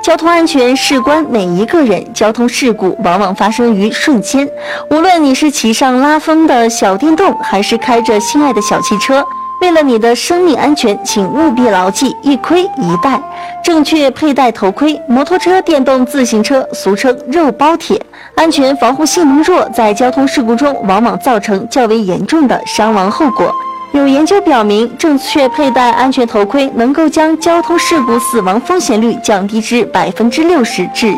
交通安全事关每一个人，交通事故往往发生于瞬间。无论你是骑上拉风的小电动，还是开着心爱的小汽车，为了你的生命安全，请务必牢记一盔一带，正确佩戴头盔。摩托车、电动自行车俗称肉包铁，安全防护性能弱，在交通事故中往往造成较为严重的伤亡后果。有研究表明，正确佩戴安全头盔能够将交通事故死亡风险率降低至60%至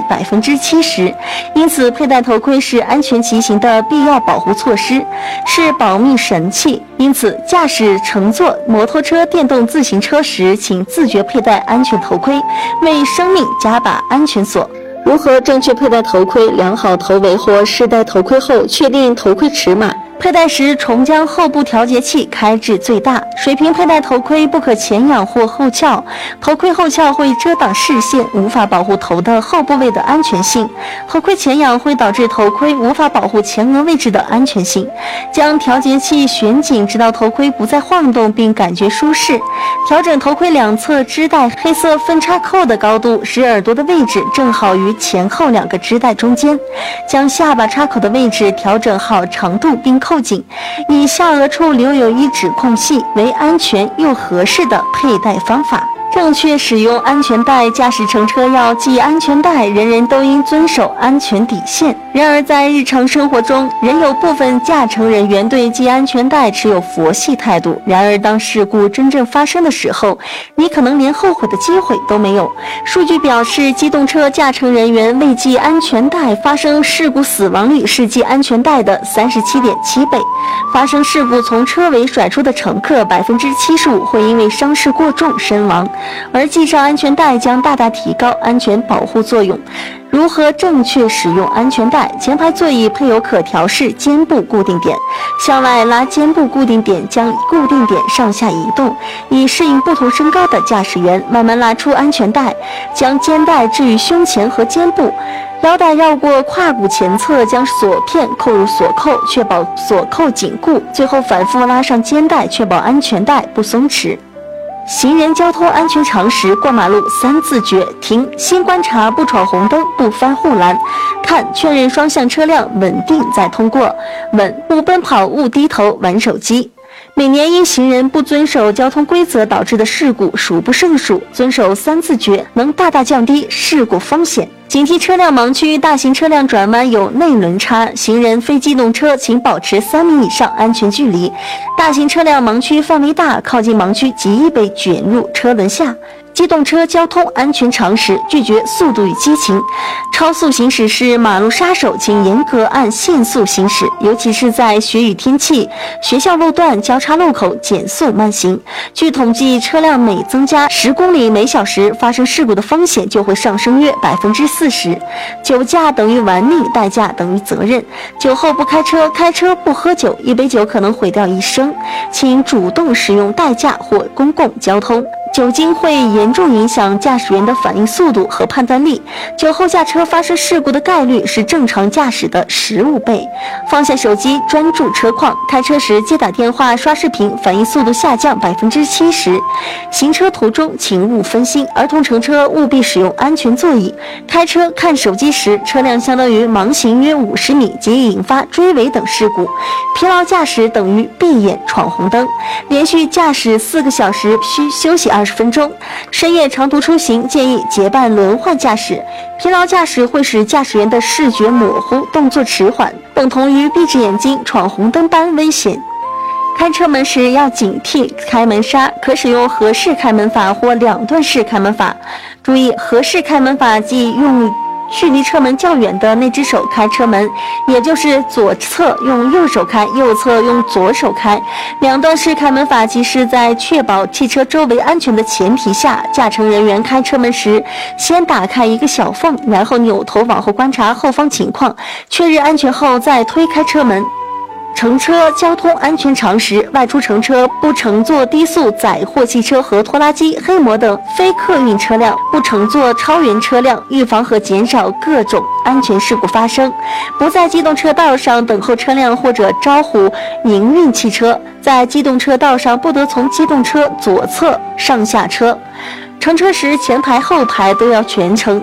70%。因此，佩戴头盔是安全骑行的必要保护措施，是保命神器。因此，驾驶乘坐摩托车、电动自行车时，请自觉佩戴安全头盔，为生命加把安全锁。如何正确佩戴头盔？量好头围或试戴头盔后，确定头盔尺码。佩戴时，重将后部调节器开至最大，水平佩戴头盔，不可前仰或后翘。头盔后翘会遮挡视线，无法保护头的后部位的安全性。头盔前仰会导致头盔无法保护前额位置的安全性。将调节器旋紧，直到头盔不再晃动并感觉舒适。调整头盔两侧织带黑色分叉扣的高度，使耳朵的位置正好于前后两个织带中间。将下巴插口的位置调整好长度并扣紧，以下颚处留有一指空隙，为安全又合适的佩戴方法。正确使用安全带，驾驶乘车要系安全带，人人都应遵守安全底线。然而在日常生活中，仍有部分驾乘人员对系安全带持有佛系态度。然而当事故真正发生的时候，你可能连后悔的机会都没有。数据表示，机动车驾乘人员未系安全带发生事故死亡率是系安全带的37.7倍。发生事故从车尾甩出的乘客75%会因为伤势过重身亡。而系上安全带将大大提高安全保护作用。如何正确使用安全带？前排座椅配有可调式肩部固定点，向外拉肩部固定点，将固定点上下移动，以适应不同身高的驾驶员。慢慢拉出安全带，将肩带置于胸前和肩部，腰带绕过胯骨前侧，将锁片扣入锁扣，确保锁扣紧固。最后反复拉上肩带，确保安全带不松弛。行人交通安全常识：过马路3自觉，停，先观察，不闯红灯，不翻护栏，看，确认双向车辆稳定再通过，稳，勿奔跑，勿低头玩手机。每年因行人不遵守交通规则导致的事故数不胜数，遵守3自觉能大大降低事故风险。警惕车辆盲区，大型车辆转弯有内轮差，行人、非机动车请保持3米以上安全距离。大型车辆盲区范围大，靠近盲区极易被卷入车轮下。机动车交通安全常识：拒绝速度与激情。超速行驶是马路杀手，请严格按限速行驶，尤其是在雪雨天气、学校路段、交叉路口减速慢行。据统计，车辆每增加10公里每小时，发生事故的风险就会上升约40%。酒驾等于玩命，代驾等于责任。酒后不开车，开车不喝酒，一杯酒可能毁掉一生。请主动使用代驾或公共交通。酒精会严重影响驾驶员的反应速度和判断力，酒后驾车发生事故的概率是正常驾驶的15倍。放下手机，专注车况，开车时接打电话、刷视频，反应速度下降70%。行车途中请勿分心，儿童乘车务必使用安全座椅。开车看手机时，车辆相当于盲行约50米，极易引发追尾等事故。疲劳驾驶等于闭眼闯红灯。连续驾驶4个小时需休息20分钟。深夜长途出行建议结伴轮换驾驶。疲劳驾驶会使驾驶员的视觉模糊、动作迟缓，等同于闭着眼睛闯红灯般危险。开车门时要警惕开门刹，可使用合式开门法或2段式开门法。注意，合式开门法即用距离车门较远的那只手开车门，也就是左侧用右手开，右侧用左手开。2段式开门法即是在确保汽车周围安全的前提下，驾乘人员开车门时先打开一个小缝，然后扭头往后观察后方情况，确认安全后再推开车门。乘车交通安全常识：外出乘车不乘坐低速载货汽车和拖拉机、黑摩等非客运车辆，不乘坐超员车辆，预防和减少各种安全事故发生。不在机动车道上等候车辆或者招呼营运汽车。在机动车道上不得从机动车左侧上下车。乘车时前排后排都要全程